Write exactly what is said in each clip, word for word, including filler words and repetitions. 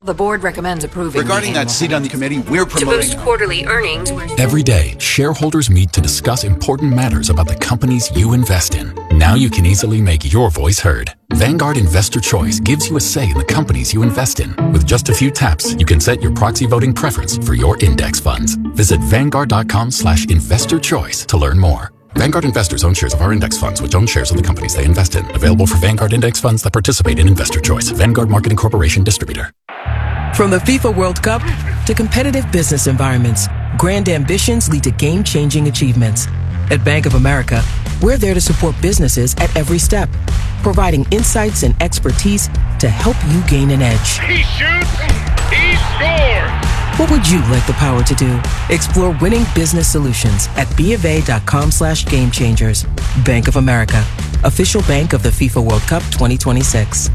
The board recommends approving. Regarding that seat on the committee, we're promoting... To boost quarterly earnings. Every day, shareholders meet to discuss important matters about the companies you invest in. Now you can easily make your voice heard. Vanguard Investor Choice gives you a say in the companies you invest in. With just a few taps, you can set your proxy voting preference for your index funds. Visit Vanguard.com slash investor choice to learn more. Vanguard investors own shares of our index funds, which own shares of the companies they invest in. Available for Vanguard index funds that participate in Investor Choice. Vanguard Marketing Corporation Distributor. From the FIFA World Cup to competitive business environments, grand ambitions lead to game-changing achievements. At Bank of America, we're there to support businesses at every step, providing insights and expertise to help you gain an edge. He shoots, he scores! What would you like the power to do? Explore winning business solutions at BofA.com slash game changers. Bank of America, official bank of the FIFA World Cup twenty twenty-six.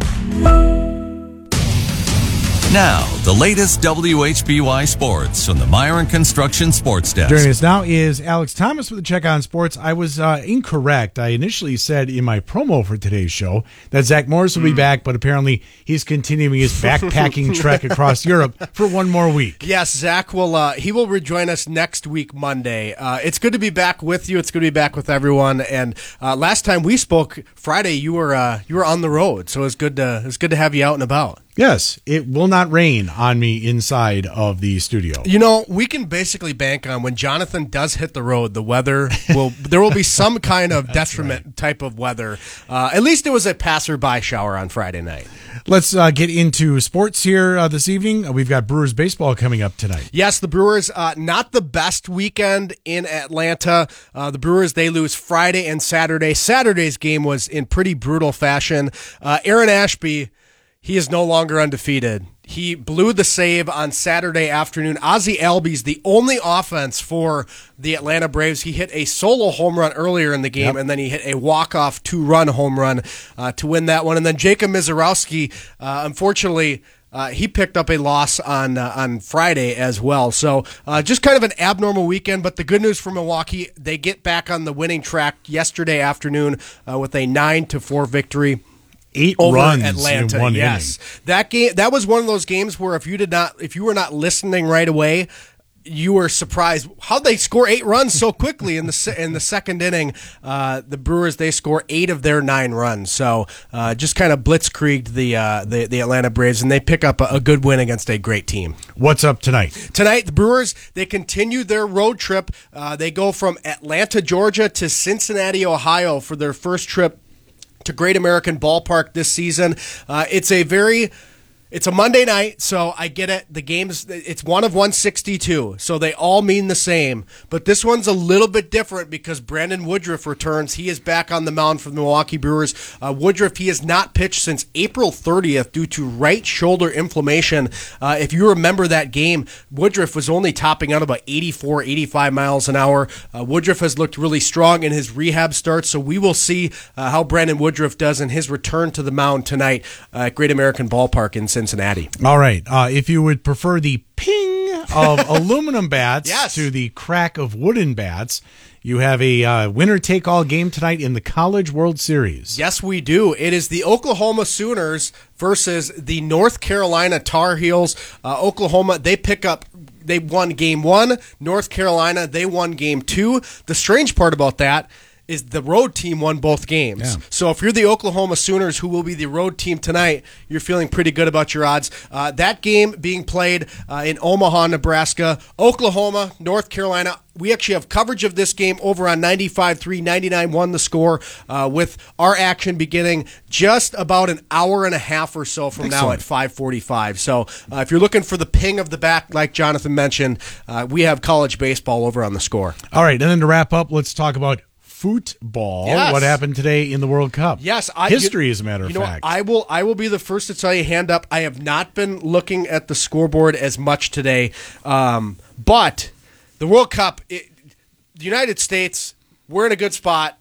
Now, the latest W H B Y Sports from the Myron Construction Sports Desk. Joining us now is Alex Thomas with the Check on Sports. I was uh, incorrect. I initially said in my promo for today's show that Zach Morris will be back, but apparently he's continuing his backpacking trek across Europe for one more week. Yes, Zach will. Uh, he will rejoin us next week, Monday. Uh, it's good to be back with you. It's good to be back with everyone. And uh, last time we spoke Friday, you were uh, you were on the road, so it's good to it's good to have you out and about. Yes, it will not rain on me inside of the studio. You know, we can basically bank on when Jonathan does hit the road, the weather will, there will be some kind of detriment right. type of weather. Uh, at least it was a passerby shower on Friday night. Let's uh, get into sports here uh, this evening. Uh, we've got Brewers baseball coming up tonight. Yes, the Brewers, uh, not the best weekend in Atlanta. Uh, the Brewers, they lose Friday and Saturday. Saturday's game was in pretty brutal fashion. Uh, Aaron Ashby, he is no longer undefeated. He blew the save on Saturday afternoon. Ozzie Albies, the only offense for the Atlanta Braves. He hit a solo home run earlier in the game, yep. and then he hit a walk-off two-run home run uh, to win that one. And then Jacob Misiorowski, uh, unfortunately, uh, he picked up a loss on uh, on Friday as well. So uh, just kind of an abnormal weekend, but the good news for Milwaukee, they get back on the winning track yesterday afternoon uh, with a nine to four victory. Eight over runs Atlanta. in one yes. inning. That game that was one of those games where if you did not if you were not listening right away, you were surprised how they score eight runs so quickly in the in the second inning. Uh, the Brewers, they score eight of their nine runs, so uh, just kind of blitzkrieged the, uh, the the Atlanta Braves, and they pick up a, a good win against a great team. What's up tonight? Tonight, the Brewers, they continue their road trip. Uh, they go from Atlanta, Georgia, to Cincinnati, Ohio for their first trip to Great American Ballpark this season. Uh, it's a very, it's a Monday night, so I get it. The game's, it's one of one sixty-two, so they all mean the same. But this one's a little bit different because Brandon Woodruff returns. He is back on the mound for the Milwaukee Brewers. Uh, Woodruff, he has not pitched since April thirtieth due to right shoulder inflammation. Uh, if you remember that game, Woodruff was only topping out about eighty-four, eighty-five miles an hour. Uh, Woodruff has looked really strong in his rehab start, so we will see uh, how Brandon Woodruff does in his return to the mound tonight uh, at Great American Ballpark in Cincinnati. All right. Uh, if you would prefer the ping of aluminum bats yes. to the crack of wooden bats, you have a uh, winner-take-all game tonight in the College World Series. Yes, we do. It is the Oklahoma Sooners versus the North Carolina Tar Heels. Uh, Oklahoma, they pick up, they won game one. North Carolina, they won game two. The strange part about that is the road team won both games. Yeah. So if you're the Oklahoma Sooners, who will be the road team tonight, you're feeling pretty good about your odds. Uh, that game being played uh, in Omaha, Nebraska. Oklahoma, North Carolina. We actually have coverage of this game over on ninety-five three, ninety-nine one The Score, uh, with our action beginning just about an hour and a half or so from Excellent. now at five forty-five. So uh, if you're looking for the ping of the bat, like Jonathan mentioned, uh, we have college baseball over on The Score. All right, and then to wrap up, let's talk about football. Yes. What happened today in the World Cup? Yes, I, history, you, as a matter of you know fact. What, I will. I will be the first to tell you, hand up. I have not been looking at the scoreboard as much today, um, but the World Cup, it, the United States, we're in a good spot.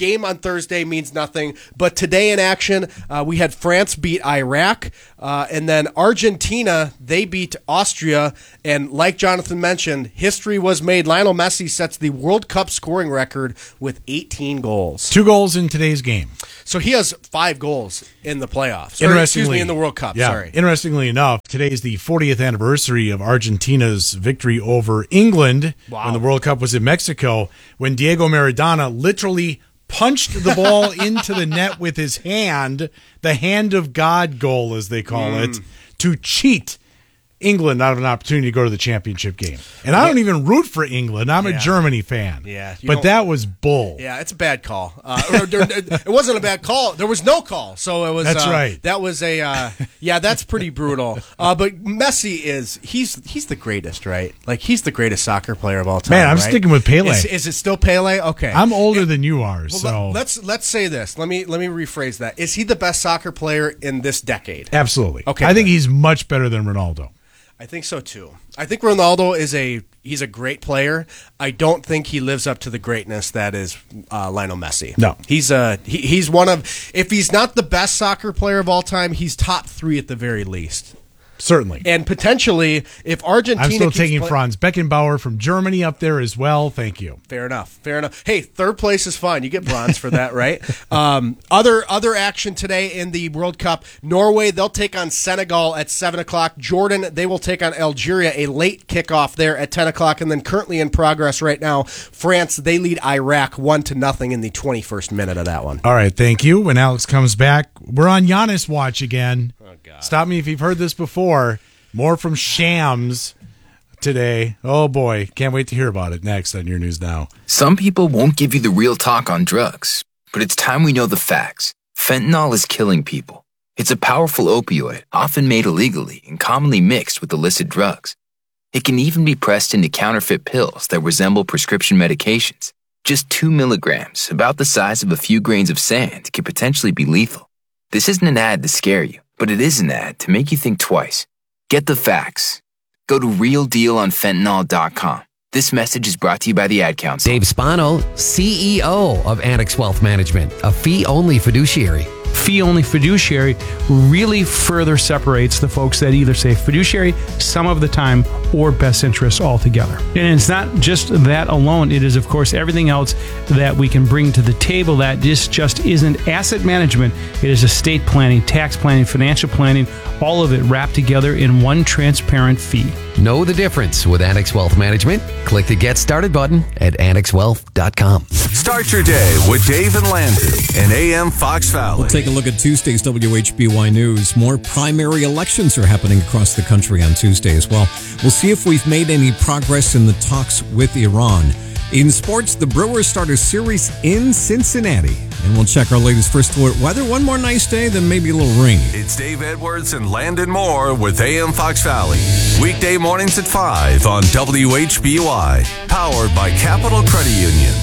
game on Thursday means nothing. But today in action, uh, we had France beat Iraq, uh, and then Argentina, they beat Austria. And like Jonathan mentioned, history was made. Lionel Messi sets the World Cup scoring record with eighteen goals. Two goals in today's game. So he has five goals in the playoffs. Or, Interestingly, excuse me, in the World Cup. Yeah, Sorry. Interestingly enough, today is the fortieth anniversary of Argentina's victory over England Wow. when the World Cup was in Mexico, when Diego Maradona literally punched the ball into the net with his hand, the hand of God goal, as they call Mm. it, to cheat England out of an opportunity to go to the championship game. And I don't even root for England. I'm Yeah. a Germany fan. Yeah, you But don't- that was bull. Yeah, it's a bad call. Uh, or, or, it wasn't a bad call. There was no call, so it was. That's uh, right. That was a. Uh, yeah, that's pretty brutal. Uh, but Messi is he's he's the greatest, right? Like he's the greatest soccer player of all time. Man, I'm right? sticking with Pele. Is, is it still Pele? Okay, I'm older than you are, Well, so let, let's let's say this. Let me let me rephrase that. Is he the best soccer player in this decade? absolutely. Okay, I think good. he's much better than Ronaldo. I think so too. I think Ronaldo is a he's a great player. I don't think he lives up to the greatness that is uh, Lionel Messi. No. he's a he, he's one of if he's not the best soccer player of all time, he's top three at the very least. Certainly. And potentially, if Argentina, I'm still keeps taking play- Franz Beckenbauer from Germany up there as well. Thank you. Fair enough. Fair enough. Hey, third place is fine. You get bronze for that, right? Um, other other action today in the World Cup. Norway, they'll take on Senegal at seven o'clock. Jordan, they will take on Algeria, a late kickoff there at ten o'clock. And then currently in progress right now, France, they lead Iraq one to nothing in the twenty-first minute of that one. All right, thank you. When Alex comes back, we're on Giannis watch again. Oh, God. Stop me if you've heard this before. More from Shams today. Oh, boy. Can't wait to hear about it next on Your News Now. Some people won't give you the real talk on drugs, but it's time we know the facts. Fentanyl is killing people. It's a powerful opioid, often made illegally and commonly mixed with illicit drugs. It can even be pressed into counterfeit pills that resemble prescription medications. Just two milligrams, about the size of a few grains of sand, can potentially be lethal. This isn't an ad to scare you, but it is an ad to make you think twice. Get the facts. Go to real deal on fentanyl dot com. This message is brought to you by the Ad Council. Dave Spano, C E O of Annex Wealth Management, a fee-only fiduciary. Fee-only fiduciary really further separates the folks that either say fiduciary some of the time or best interests altogether. And it's not just that alone. It is, of course, everything else that we can bring to the table that just, just isn't asset management. It is estate planning, tax planning, financial planning, all of it wrapped together in one transparent fee. Know the difference with Annex Wealth Management? Click the Get Started button at annex wealth dot com. Start your day with Dave and Landon in A M Fox Valley. We'll take a look at Tuesday's W H B Y News. More primary elections are happening across the country on Tuesday as well. We'll see if we've made any progress in the talks with Iran. In sports, the Brewers start a series in Cincinnati. And we'll check our latest first alert weather. One more nice day, then maybe a little rainy. It's Dave Edwards and Landon Moore with A M Fox Valley. Weekday mornings at five on W H B Y. Powered by Capital Credit Union.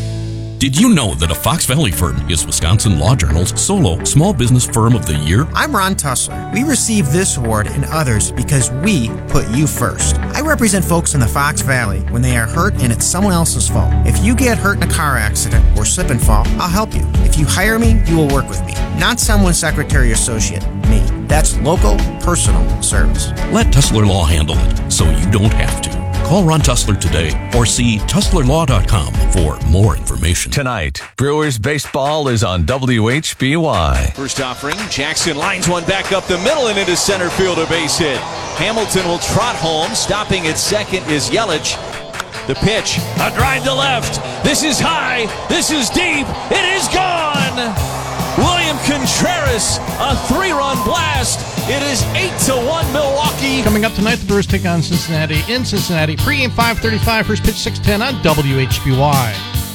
Did you know that a Fox Valley firm is Wisconsin Law Journal's solo Small Business Firm of the Year? I'm Ron Tussler. We receive this award and others because we put you first. I represent folks in the Fox Valley when they are hurt and it's someone else's fault. If you get hurt in a car accident or slip and fall, I'll help you. If you hire me, you will work with me. Not someone's secretary or associate, me. That's local, personal service. Let Tussler Law handle it so you don't have to. Call Ron Tussler today or see tussler law dot com for more information. Tonight, Brewers baseball is on W H B Y. First offering, Jackson lines one back up the middle and into center field, a base hit. Hamilton will trot home. Stopping at second is Yelich. The pitch, a drive to left. This is high. This is deep. It is gone. William Contreras, a three-run blast. It is eight to one Milwaukee. Coming up tonight, the Brewers take on Cincinnati in Cincinnati. Pre-game five thirty-five, first pitch six ten on W H B Y.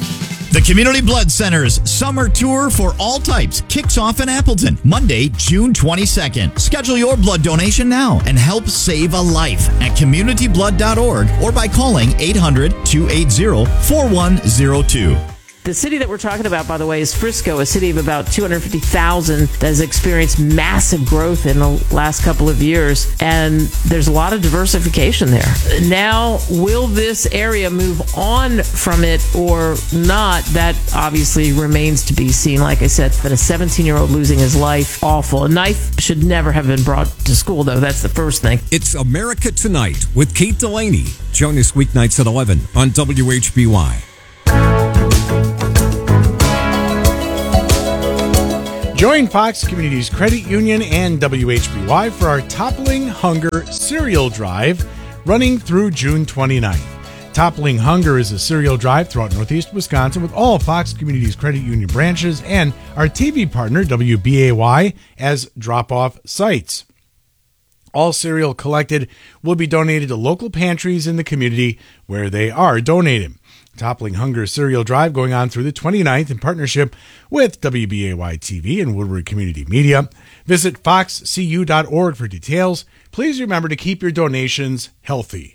The Community Blood Center's Summer Tour for All Types kicks off in Appleton, Monday, June twenty-second. Schedule your blood donation now and help save a life at community blood dot org or by calling eight hundred, two eight zero, four one zero two. The city that we're talking about, by the way, is Frisco, a city of about two hundred fifty thousand that has experienced massive growth in the last couple of years. And there's a lot of diversification there. Now, will this area move on from it or not? That obviously remains to be seen. Like I said, but a seventeen-year-old losing his life, awful. A knife should never have been brought to school, though. That's the first thing. It's America Tonight with Kate Delaney. Join us weeknights at eleven on W H B Y. Join Fox Communities Credit Union and W H B Y for our Toppling Hunger Cereal Drive running through June twenty-ninth. Toppling Hunger is a cereal drive throughout Northeast Wisconsin with all Fox Communities Credit Union branches and our T V partner W B A Y as drop-off sites. All cereal collected will be donated to local pantries in the community where they are donated. Toppling Hunger Cereal Drive going on through the twenty-ninth in partnership with W B A Y T V and Woodward Community Media. Visit fox c u dot org for details. Please remember to keep your donations healthy.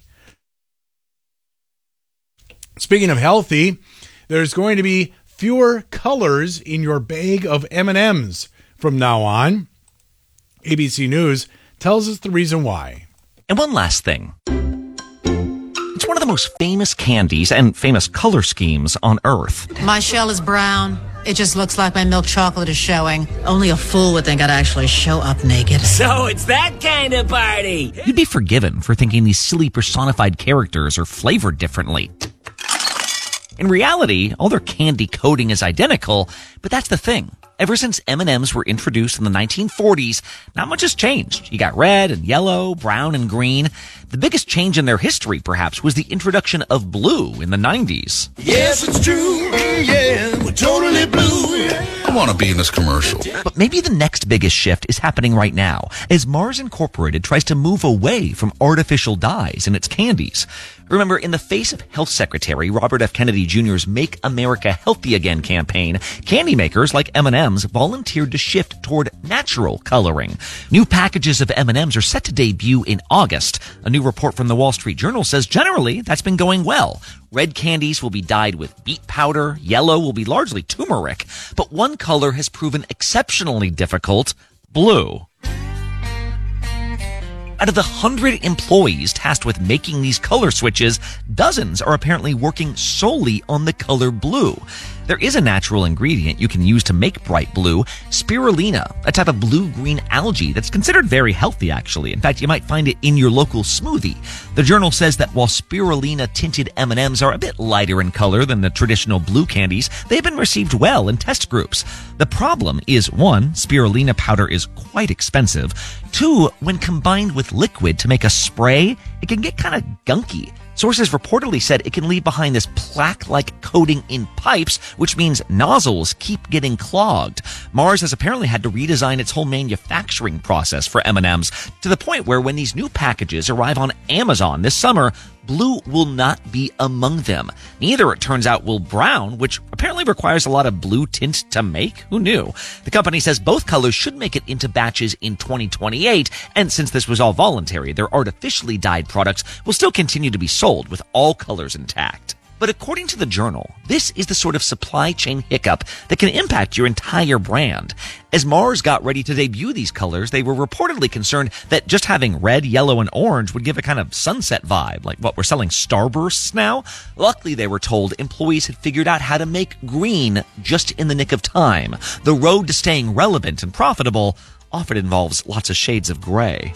Speaking of healthy, there's going to be fewer colors in your bag of M and M's from now on. A B C News tells us the reason why. And one last thing. It's one of the most famous candies and famous color schemes on Earth. My shell is brown. It just looks like my milk chocolate is showing. Only a fool would think I'd actually show up naked. So it's that kind of party. You'd be forgiven for thinking these silly personified characters are flavored differently. In reality, all their candy coating is identical, but that's the thing. Ever since M and M's were introduced in the nineteen forties, not much has changed. You got red and yellow, brown and green. The biggest change in their history, perhaps, was the introduction of blue in the nineties. Yes, it's true. Yeah, we're totally blue. I want to be in this commercial. But maybe the next biggest shift is happening right now, as Mars Incorporated tries to move away from artificial dyes in its candies. Remember, in the face of Health Secretary Robert F. Kennedy Junior's Make America Healthy Again campaign, candy makers like M and M's volunteered to shift toward natural coloring. New packages of M and M's are set to debut in August. A new report from the Wall Street Journal says generally that's been going well. Red candies will be dyed with beet powder, yellow will be largely turmeric, but one color has proven exceptionally difficult: blue. Out of the hundred employees tasked with making these color switches, dozens are apparently working solely on the color blue. There is a natural ingredient you can use to make bright blue, spirulina, a type of blue-green algae that's considered very healthy, actually. In fact, you might find it in your local smoothie. The Journal says that while spirulina-tinted M and M's are a bit lighter in color than the traditional blue candies, they've been received well in test groups. The problem is, one, spirulina powder is quite expensive. Two, when combined with liquid to make a spray, it can get kind of gunky. Sources reportedly said it can leave behind this plaque-like coating in pipes, which means nozzles keep getting clogged. Mars has apparently had to redesign its whole manufacturing process for M and M's to the point where when these new packages arrive on Amazon this summer, blue will not be among them. Neither, it turns out, will brown, which apparently requires a lot of blue tint to make. Who knew? The company says both colors should make it into batches in twenty twenty-eight, and since this was all voluntary, their artificially dyed products will still continue to be sold with all colors intact. But according to the Journal, this is the sort of supply chain hiccup that can impact your entire brand. As Mars got ready to debut these colors, they were reportedly concerned that just having red, yellow, and orange would give a kind of sunset vibe, like what we're selling Starbursts now. Luckily, they were told, employees had figured out how to make green just in the nick of time. The road to staying relevant and profitable often involves lots of shades of gray.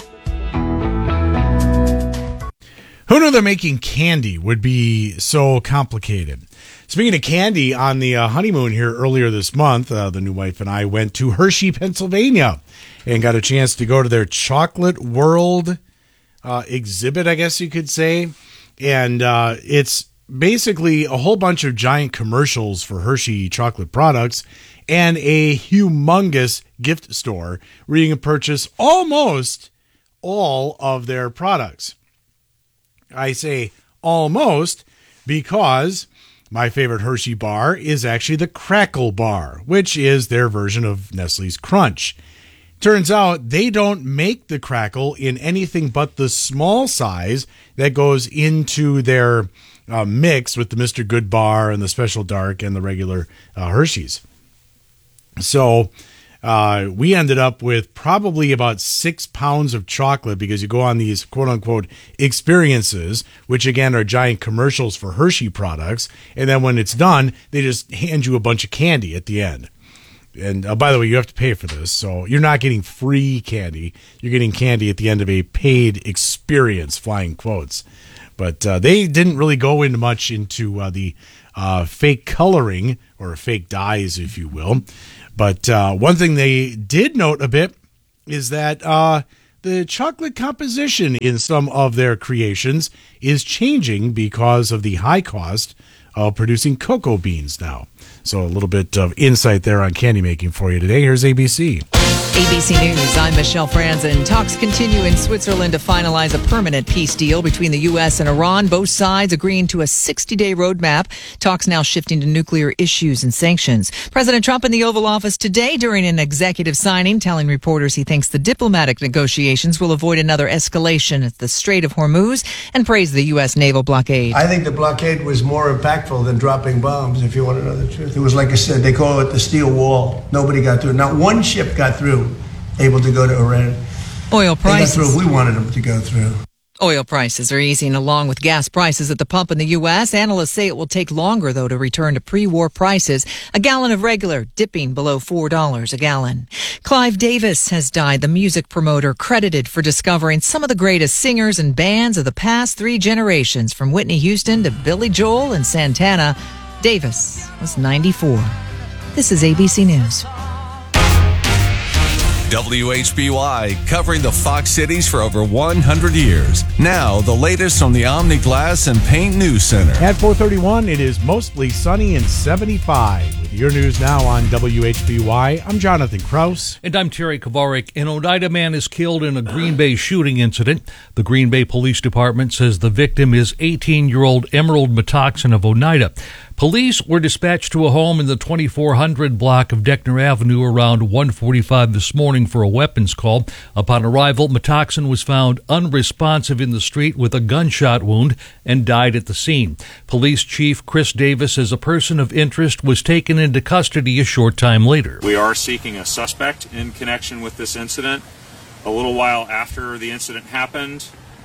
Who knew that making candy would be so complicated? Speaking of candy, on the uh, honeymoon here earlier this month, uh, the new wife and I went to Hershey, Pennsylvania, and got a chance to go to their Chocolate World uh, exhibit, I guess you could say. And uh, it's basically a whole bunch of giant commercials for Hershey chocolate products and a humongous gift store where you can purchase almost all of their products. I say almost because my favorite Hershey bar is actually the Crackle Bar, which is their version of Nestle's Crunch. Turns out they don't make the crackle in anything but the small size that goes into their uh, mix with the Mister Good bar and the Special Dark and the regular uh, Hershey's. So uh, we ended up with probably about six pounds of chocolate because you go on these quote-unquote experiences, which again are giant commercials for Hershey products. And then when it's done, they just hand you a bunch of candy at the end. And uh, by the way, you have to pay for this, so you're not getting free candy. You're getting candy at the end of a paid experience, flying quotes. But uh, they didn't really go into much into uh, the uh, fake coloring or fake dyes, if you will. But uh, one thing they did note a bit is that uh, the chocolate composition in some of their creations is changing because of the high cost of producing cocoa beans now. So a little bit of insight there on candy making for you today. Here's A B C. A B C News, I'm Michelle Franzen. Talks continue in Switzerland to finalize a permanent peace deal between the U S and Iran. Both sides agreeing to a sixty-day roadmap. Talks now shifting to nuclear issues and sanctions. President Trump in the Oval Office today during an executive signing, telling reporters he thinks the diplomatic negotiations will avoid another escalation at the Strait of Hormuz and praised the U S naval blockade. I think the blockade was more impactful than dropping bombs, if you want to know the truth. It was, like I said, they call it the steel wall. Nobody got through. Not one ship got through, able to go to Iran. Oil prices. They got through. We wanted them to go through. Oil prices are easing along with gas prices at the pump in the U S. Analysts say it will take longer, though, to return to pre-war prices. A gallon of regular dipping below four dollars a gallon. Clive Davis has died, the music promoter credited for discovering some of the greatest singers and bands of the past three generations, from Whitney Houston to Billy Joel and Santana. Davis was ninety-four. This is A B C News. W H B Y, covering the Fox cities for over one hundred years. Now, the latest from the Omni Glass and Paint News Center. At four thirty-one, it is mostly sunny and seventy-five. With your news now on W H B Y, I'm Jonathan Kraus. And I'm Terry Kovarik. An Oneida man is killed in a Green Bay shooting incident. The Green Bay Police Department says the victim is eighteen-year-old Emerald Metoxen of Oneida. Police were dispatched to a home in the twenty-four hundred block of Deckner Avenue around one forty-five this morning for a weapons call. Upon arrival, Metoxen was found unresponsive in the street with a gunshot wound and died at the scene. Police Chief Chris Davis says a person of interest was taken into custody a short time later. We are seeking a suspect in connection with this incident. A little while after the incident happened,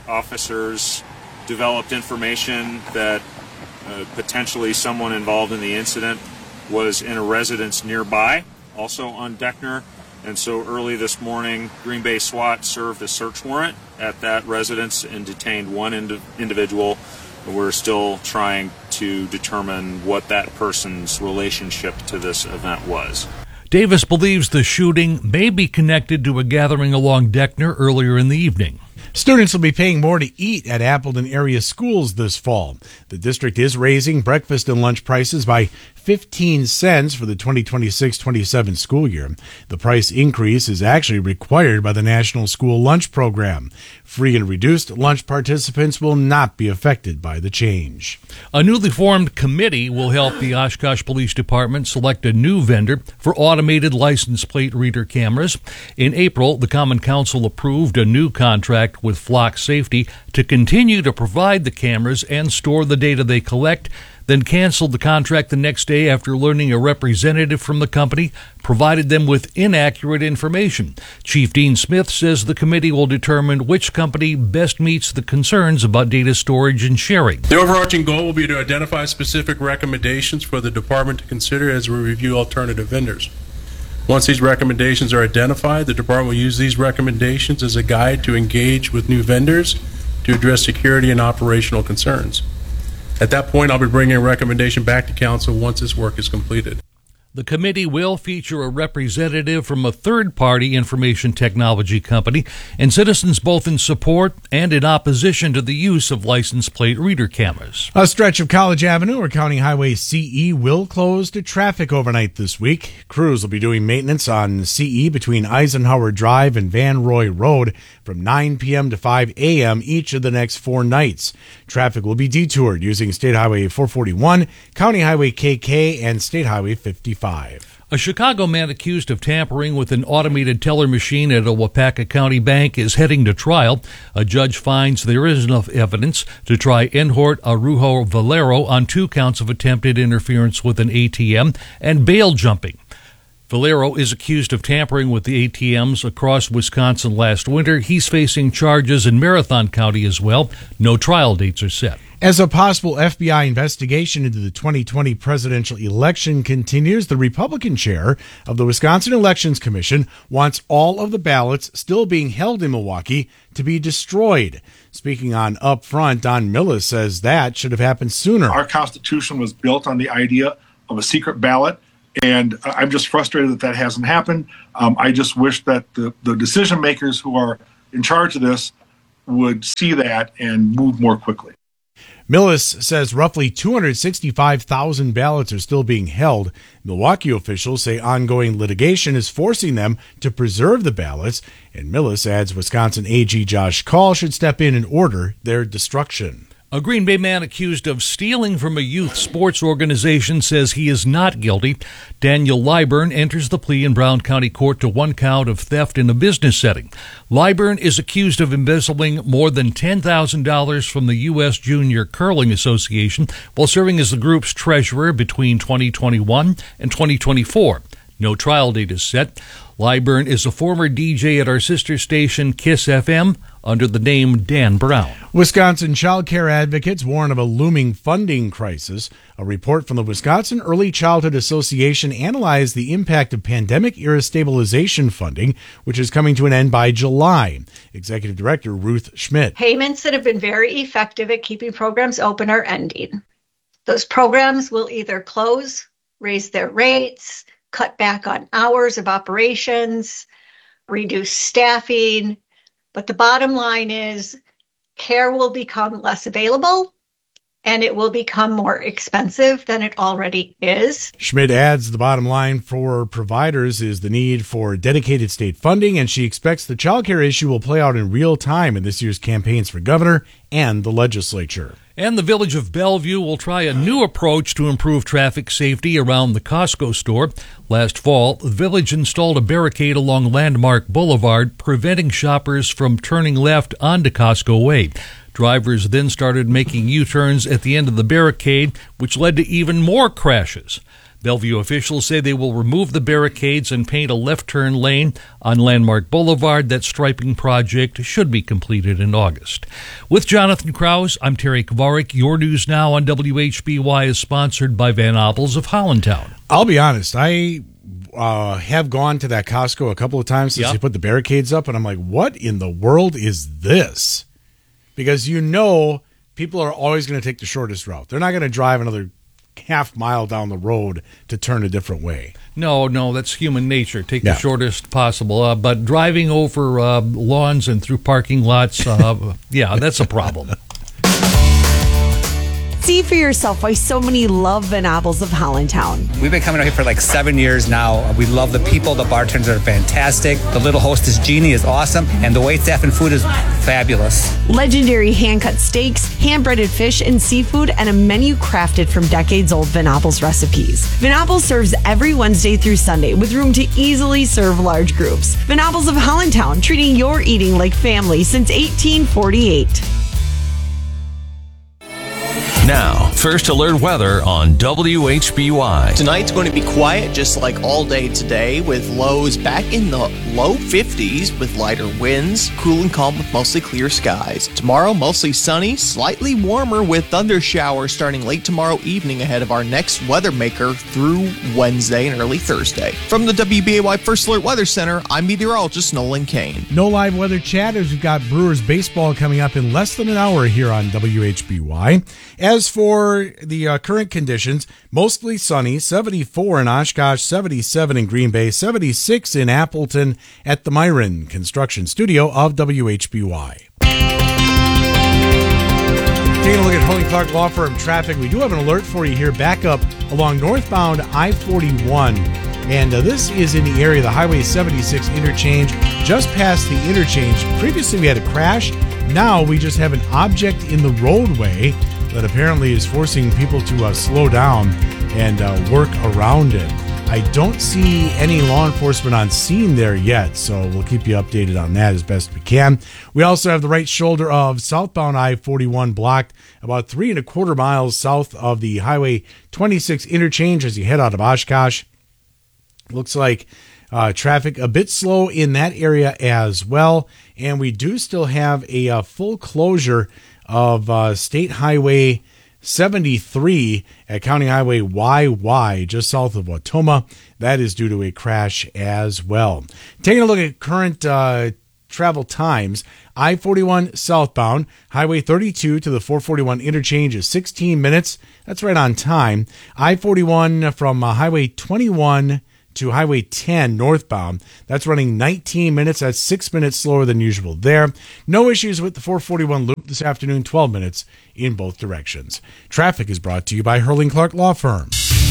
officers developed information that Uh, potentially someone involved in the incident was in a residence nearby, also on Deckner. And so early this morning, Green Bay SWAT served a search warrant at that residence and detained one indi- individual. We're still trying to determine what that person's relationship to this event was. Davis believes the shooting may be connected to a gathering along Deckner earlier in the evening. Students will be paying more to eat at Appleton area schools this fall. The district is raising breakfast and lunch prices by fifteen cents for the twenty twenty-six twenty-seven school year. The price increase is actually required by the National School Lunch Program. Free and reduced lunch participants will not be affected by the change. A newly formed committee will help the Oshkosh Police Department select a new vendor for automated license plate reader cameras. In April, the Common Council approved a new contract with Flock Safety to continue to provide the cameras and store the data they collect, then canceled the contract the next day after learning a representative from the company provided them with inaccurate information. Chief Dean Smith says the committee will determine which company best meets the concerns about data storage and sharing. The overarching goal will be to identify specific recommendations for the department to consider as we review alternative vendors. Once these recommendations are identified, the department will use these recommendations as a guide to engage with new vendors to address security and operational concerns. At that point, I'll be bringing a recommendation back to council once this work is completed. The committee will feature a representative from a third-party information technology company and citizens both in support and in opposition to the use of license plate reader cameras. A stretch of College Avenue or County Highway C E will close to traffic overnight this week. Crews will be doing maintenance on C E between Eisenhower Drive and Van Roy Road from nine p.m. to five a.m. each of the next four nights. Traffic will be detoured using State Highway four forty-one, County Highway K K, and State Highway fifty-five. A Chicago man accused of tampering with an automated teller machine at a Waupaca County bank is heading to trial. A judge finds there is enough evidence to try Enhort Arujo Valero on two counts of attempted interference with an A T M and bail jumping. Valero is accused of tampering with the A T Ms across Wisconsin last winter. He's facing charges in Marathon County as well. No trial dates are set. As a possible F B I investigation into the twenty twenty presidential election continues, the Republican chair of the Wisconsin Elections Commission wants all of the ballots still being held in Milwaukee to be destroyed. Speaking on Upfront, Don Millis says that should have happened sooner. Our Constitution was built on the idea of a secret ballot, and I'm just frustrated that that hasn't happened. Um, I just wish that the, the decision makers who are in charge of this would see that and move more quickly. Millis says roughly two hundred sixty-five thousand ballots are still being held. Milwaukee officials say ongoing litigation is forcing them to preserve the ballots, and Millis adds Wisconsin A G Josh Kaul should step in and order their destruction. A Green Bay man accused of stealing from a youth sports organization says he is not guilty. Daniel Liburn enters the plea in Brown County Court to one count of theft in a business setting. Liburn is accused of embezzling more than ten thousand dollars from the U S Junior Curling Association while serving as the group's treasurer between twenty twenty-one and twenty twenty-four. No trial date is set. Liburn is a former D J at our sister station Kiss F M under the name Dan Brown. Wisconsin child care advocates warn of a looming funding crisis. A report from the Wisconsin Early Childhood Association analyzed the impact of pandemic-era stabilization funding, which is coming to an end by July. Executive Director Ruth Schmidt. Payments that have been very effective at keeping programs open are ending. Those programs will either close, raise their rates, cut back on hours of operations, reduce staffing. But the bottom line is care will become less available and it will become more expensive than it already is. Schmidt adds the bottom line for providers is the need for dedicated state funding, and she expects the child care issue will play out in real time in this year's campaigns for governor and the legislature. And the Village of Bellevue will try a new approach to improve traffic safety around the Costco store. Last fall, the village installed a barricade along Landmark Boulevard, preventing shoppers from turning left onto Costco Way. Drivers then started making U-turns at the end of the barricade, which led to even more crashes. Bellevue officials say they will remove the barricades and paint a left turn lane on Landmark Boulevard. That striping project should be completed in August. With Jonathan Krause, I'm Terry Kvarik. Your News Now on W H B Y is sponsored by Van Oppels of Hollandtown. I'll be honest, I uh, have gone to that Costco a couple of times since Yep. they put the barricades up, and I'm like, what in the world is this? Because you know people are always going to take the shortest route. They're not going to drive another half mile down the road to turn a different way. No, no, that's human nature. Take Yeah. the shortest possible. Uh, but driving over uh, lawns and through parking lots, uh, yeah, that's a problem. See for yourself why so many love Van Oppels of Hollandtown. We've been coming out here for like seven years now. We love the people. The bartenders are fantastic. The little hostess, Jeannie, is awesome. And the waitstaff and food is fabulous. Legendary hand-cut steaks, hand-breaded fish and seafood, and a menu crafted from decades-old Van Oppels recipes. Van Oppels serves every Wednesday through Sunday with room to easily serve large groups. Van Oppels of Hollandtown, treating your eating like family since eighteen forty-eight. Now, First Alert weather on W H B Y. Tonight's going to be quiet just like all day today, with lows back in the low fifties with lighter winds, cool and calm with mostly clear skies. Tomorrow, mostly sunny, slightly warmer with thunder showers starting late tomorrow evening ahead of our next weather maker through Wednesday and early Thursday. From the W B A Y First Alert Weather Center, I'm meteorologist Nolan Kane. No live weather chat as we've got Brewers baseball coming up in less than an hour here on W H B Y. As for the uh, current conditions, mostly sunny, seventy-four in Oshkosh, seventy-seven in Green Bay, seventy-six in Appleton at the Myron Construction Studio of W H B Y. Taking a look at Hurley Clark Law Firm traffic, we do have an alert for you here. Back up along northbound I forty-one. And uh, this is in the area of the Highway seventy-six interchange, just past the interchange. Previously, we had a crash. Now we just have an object in the roadway that apparently is forcing people to uh, slow down and uh, work around it. I don't see any law enforcement on scene there yet, so we'll keep you updated on that as best we can. We also have the right shoulder of southbound I forty-one blocked about three and a quarter miles south of the Highway twenty-six interchange as you head out of Oshkosh. Looks like uh, traffic a bit slow in that area as well, and we do still have a, a full closure of uh, State Highway seventy-three at County Highway Y Y just south of Wautoma. That is due to a crash as well. Taking a look at current uh, travel times, I forty-one southbound, Highway thirty-two to the four forty-one interchange is sixteen minutes. That's right on time. I forty-one from uh, Highway twenty-one to Highway ten northbound, that's running nineteen minutes. That's six minutes slower than usual there. No issues with the four forty-one loop this afternoon, twelve minutes in both directions. Traffic is brought to you by Hurling Clark Law Firm.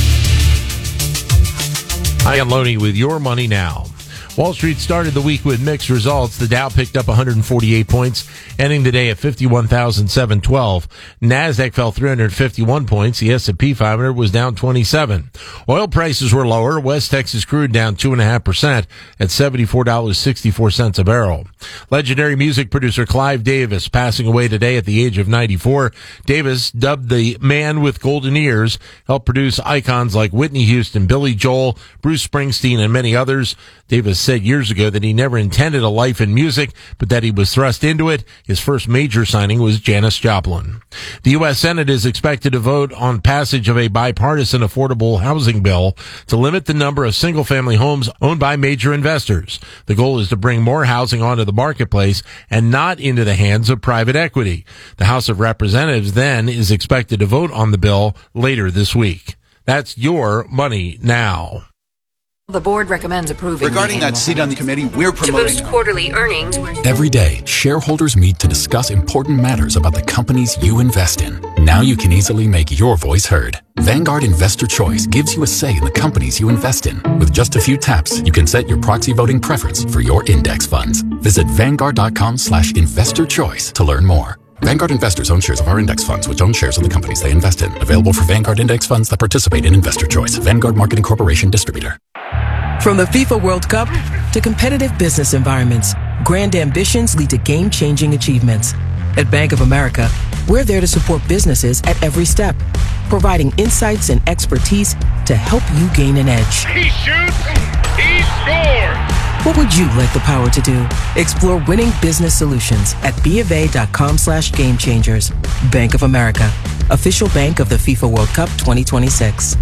Hi, I'm Loney with Your Money Now. Wall Street started the week with mixed results. The Dow picked up one hundred forty-eight points, ending the day at fifty-one thousand seven hundred twelve. NASDAQ fell three hundred fifty-one points. The S and P five hundred was down twenty-seven. Oil prices were lower. West Texas crude down two point five percent at seventy-four dollars and sixty-four cents a barrel. Legendary music producer Clive Davis passing away today at the age of ninety-four. Davis, dubbed the man with golden ears, helped produce icons like Whitney Houston, Billy Joel, Bruce Springsteen, and many others. Davis said years ago that he never intended a life in music, but that he was thrust into it. His first major signing was Janis Joplin. The U S Senate is expected to vote on passage of a bipartisan affordable housing bill to limit the number of single-family homes owned by major investors. The goal is to bring more housing onto the marketplace and not into the hands of private equity. The House of Representatives then is expected to vote on the bill later this week. That's Your Money Now. The board recommends approving. Regarding that seat on the committee, we're promoting. To boost quarterly earnings. Every day, shareholders meet to discuss important matters about the companies you invest in. Now you can easily make your voice heard. Vanguard Investor Choice gives you a say in the companies you invest in. With just a few taps, you can set your proxy voting preference for your index funds. Visit Vanguard.com slash investor choice to learn more. Vanguard investors own shares of our index funds, which own shares of the companies they invest in. Available for Vanguard index funds that participate in Investor Choice. Vanguard Marketing Corporation Distributor. From the FIFA World Cup to competitive business environments, grand ambitions lead to game-changing achievements. At Bank of America, we're there to support businesses at every step, providing insights and expertise to help you gain an edge. He shoots, he scores! What would you like the power to do? Explore winning business solutions at BofA.com slash game changers. Bank of America, official bank of the FIFA World Cup twenty twenty-six.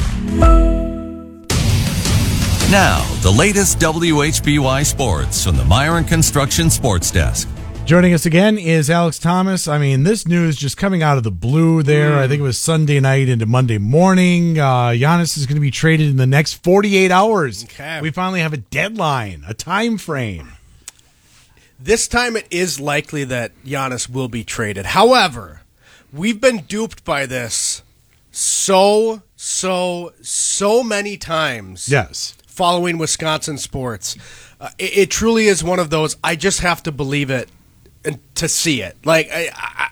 Now, the latest W H B Y sports from the Myron Construction Sports Desk. Joining us again is Alex Thomas. I mean, this news just coming out of the blue there. Mm. I think it was Sunday night into Monday morning. Uh, Giannis is going to be traded in the next forty-eight hours. Okay. We finally have a deadline, a time frame. This time it is likely that Giannis will be traded. However, we've been duped by this so, so, so many times. Yes. Following Wisconsin sports. Uh, it, it truly is one of those, I just have to believe it and to see it. Like, I, I,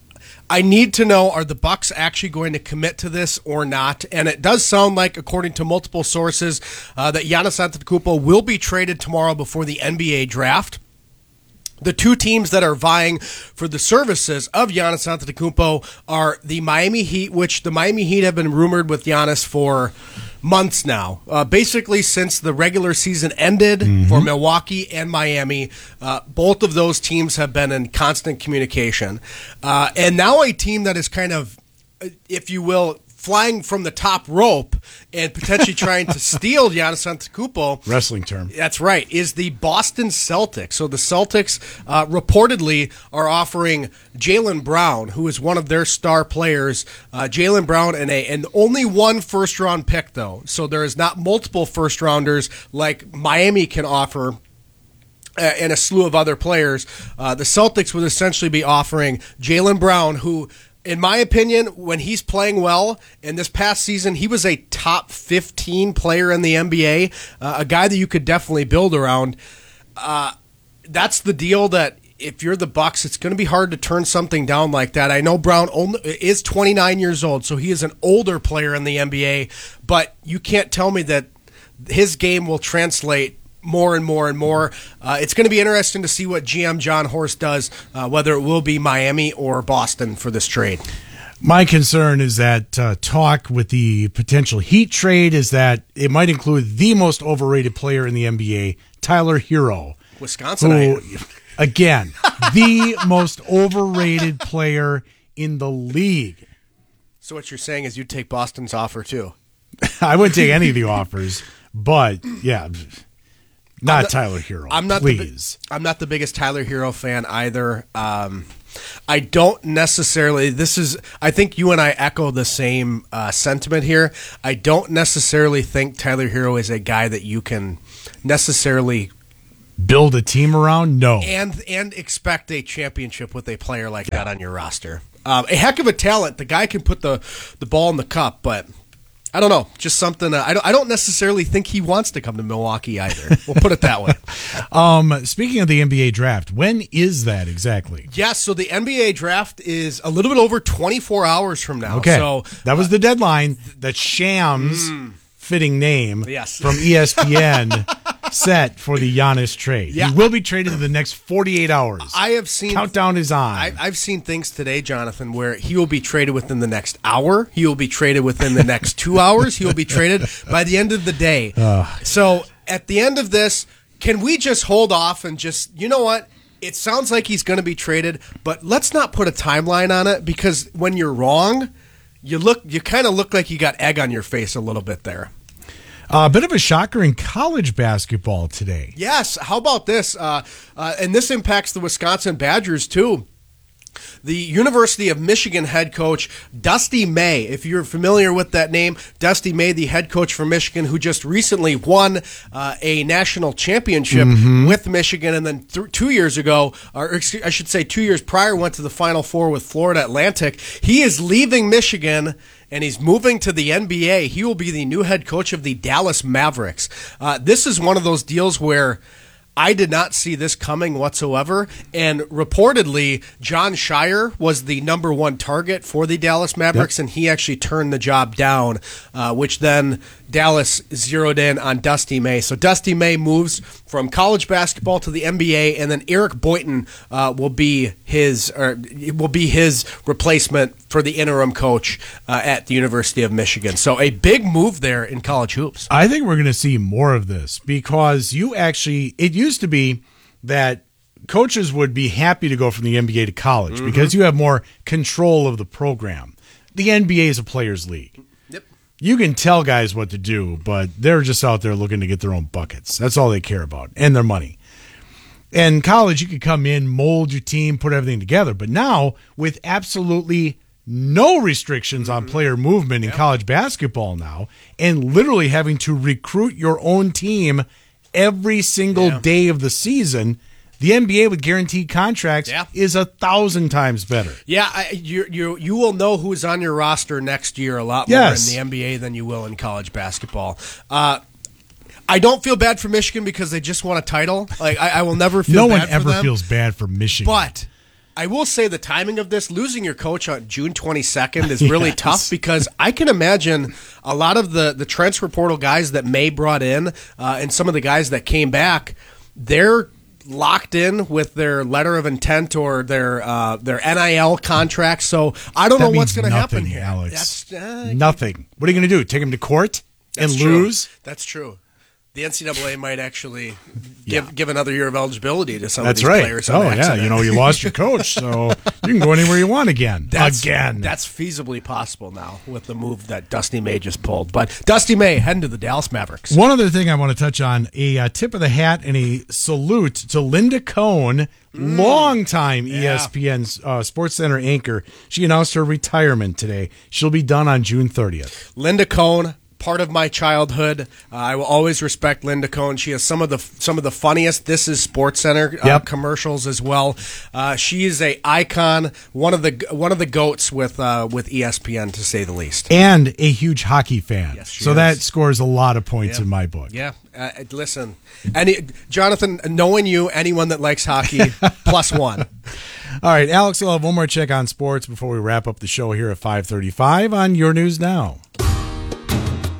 I need to know, are the Bucks actually going to commit to this or not? And it does sound like, according to multiple sources, uh, that Giannis Antetokounmpo will be traded tomorrow before the N B A draft. The two teams that are vying for the services of Giannis Antetokounmpo are the Miami Heat, which the Miami Heat have been rumored with Giannis for months now. Uh, basically, since the regular season ended mm-hmm. for Milwaukee and Miami, uh, both of those teams have been in constant communication. Uh, and now a team that is kind of, if you will, flying from the top rope and potentially trying to steal Giannis Antetokounmpo. Wrestling term. That's right, is the Boston Celtics. So the Celtics uh, reportedly are offering Jaylen Brown, who is one of their star players, uh, Jaylen Brown, and, a, and only one first-round pick, though. So there is not multiple first-rounders like Miami can offer and a slew of other players. Uh, the Celtics would essentially be offering Jaylen Brown, who, in my opinion, when he's playing well, in this past season, he was a top fifteen player in the N B A, uh, a guy that you could definitely build around. Uh, that's the deal that if you're the Bucks, it's going to be hard to turn something down like that. I know Brown only, is twenty-nine years old, so he is an older player in the N B A, but you can't tell me that his game will translate more and more and more. Uh, it's going to be interesting to see what G M John Horst does, uh, whether it will be Miami or Boston for this trade. My concern is that uh, talk with the potential Heat trade is that it might include the most overrated player in the N B A, Tyler Hero. Wisconsin. Who, again, the most overrated player in the league. So what you're saying is you'd take Boston's offer too? I wouldn't take any of the offers, but yeah. Not the, Tyler Hero, I'm not please. The, I'm not the biggest Tyler Hero fan either. Um, I don't necessarily. This is. I think you and I echo the same uh, sentiment here. I don't necessarily think Tyler Hero is a guy that you can necessarily build a team around. No, and and expect a championship with a player like that on your roster. Um, a heck of a talent. The guy can put the the ball in the cup, but. I don't know, just something. Uh, I don't. I don't necessarily think he wants to come to Milwaukee either. We'll put it that way. um, speaking of the N B A draft, when is that exactly? Yes, yeah, so the N B A draft is a little bit over twenty-four hours from now. Okay, so that was uh, the deadline that Shams, mm, fitting name, yes. from E S P N set for the Giannis trade. Yeah. He will be traded in the next forty-eight hours. I have seen countdown is on. I, I've seen things today, Jonathan, where he will be traded within the next hour. He will be traded within the next two hours. He will be traded by the end of the day. Uh, so at the end of this, can we just hold off and just, you know what? It sounds like he's going to be traded, but let's not put a timeline on it, because when you're wrong, you look, you kind of look like you got egg on your face a little bit there. A uh, bit of a shocker in college basketball today. Yes. How about this? Uh, uh, and this impacts the Wisconsin Badgers, too. The University of Michigan head coach, Dusty May, if you're familiar with that name, Dusty May, the head coach for Michigan, who just recently won uh, a national championship mm-hmm. with Michigan, and then th- two years ago, or I should say two years prior, went to the Final Four with Florida Atlantic. He is leaving Michigan, and he's moving to the N B A. He will be the new head coach of the Dallas Mavericks. Uh, this is one of those deals where I did not see this coming whatsoever, and reportedly, John Shire was the number one target for the Dallas Mavericks, yep. and he actually turned the job down, uh, which then Dallas zeroed in on Dusty May. So Dusty May moves from college basketball to the N B A, and then Eric Boynton uh, will be his or will be his replacement for the interim coach uh, at the University of Michigan. So a big move there in college hoops. I think we're going to see more of this, because you actually it used to be that coaches would be happy to go from the N B A to college mm-hmm. because you have more control of the program. The N B A is a players' league. Yep. You can tell guys what to do, but they're just out there looking to get their own buckets. That's all they care about, and their money. And college, you could come in, mold your team, put everything together. But now, with absolutely no restrictions on player movement in yep. college basketball now, and literally having to recruit your own team every single yeah. day of the season, the N B A with guaranteed contracts yeah. is a thousand times better. Yeah, I, you you you will know who's on your roster next year a lot yes. more in the N B A than you will in college basketball. Uh, I don't feel bad for Michigan because they just won a title. Like I, I will never feel no bad one for ever them. feels bad for Michigan. But I will say the timing of this, losing your coach on June twenty-second is really yes. tough, because I can imagine a lot of the, the transfer portal guys that May brought in uh, and some of the guys that came back, they're locked in with their letter of intent or their uh, their N I L contract. So I don't that know what's going to happen here, here. Alex. That's, uh, nothing. What are you going to do? Take him to court and That's true. lose? That's true. The N C double A might actually yeah. give give another year of eligibility to some That's of these right. players. Oh, on yeah. accident. You know, you lost your coach, so you can go anywhere you want again. That's, again. That's feasibly possible now with the move that Dusty May just pulled. But Dusty May heading to the Dallas Mavericks. One other thing I want to touch on, a uh, tip of the hat and a salute to Linda Cohn, mm. longtime yeah. E S P N uh, Sports Center anchor. She announced her retirement today. She'll be done on June thirtieth. Linda Cohn, part of my childhood. Uh, I will always respect Linda Cohn. She has some of the some of the funniest This Is Sports Center uh, yep. commercials as well. Uh, she is a icon, one of the one of the goats with uh, with E S P N, to say the least, and a huge hockey fan. Yes, she so is. That scores a lot of points yeah. in my book. Yeah, uh, listen, any Jonathan, knowing you, anyone that likes hockey, plus one. All right, Alex, we'll have one more check on sports before we wrap up the show here at five thirty-five on Your News Now.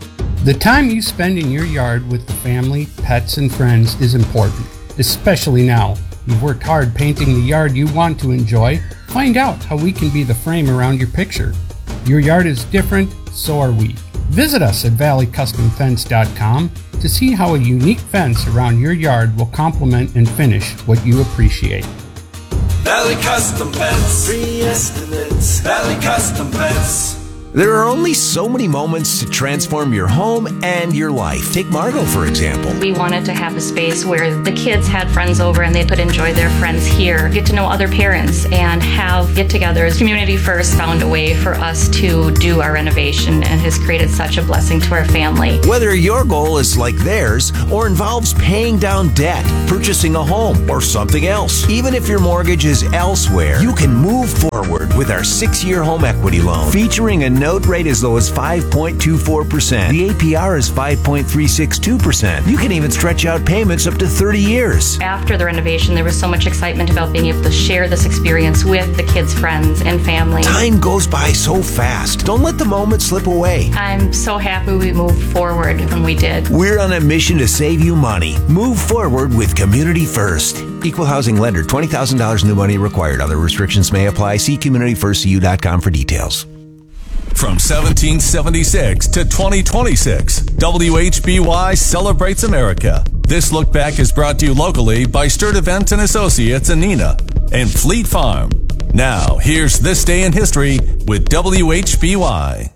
The time you spend in your yard with the family, pets, and friends is important, especially now. You've worked hard painting the yard you want to enjoy. Find out how we can be the frame around your picture. Your yard is different, so are we. Visit us at valley custom fence dot com to see how a unique fence around your yard will complement and finish what you appreciate. Valley Custom Fence. Free estimates. Valley Custom Fence. There are only so many moments to transform your home and your life. Take Margot, for example. We wanted to have a space where the kids had friends over and they could enjoy their friends here, get to know other parents, and have get-togethers. Community First found a way for us to do our renovation and has created such a blessing to our family. Whether your goal is like theirs or involves paying down debt, purchasing a home, or something else, even if your mortgage is elsewhere, you can move forward with our six-year home equity loan, featuring a note rate as low as five point two four percent. The A P R is five point three six two percent. You can even stretch out payments up to thirty years. After the renovation, there was so much excitement about being able to share this experience with the kids' friends and family. Time goes by so fast. Don't let the moment slip away. I'm so happy we moved forward when we did. We're on a mission to save you money. Move forward with Community First. Equal housing lender, twenty thousand dollars new money required. Other restrictions may apply. See community first c u dot com for details. From seventeen seventy-six to twenty twenty-six, W H B Y celebrates America. This look back is brought to you locally by Sturt Event and Associates in Neenah and Fleet Farm. Now, here's This Day in History with W H B Y.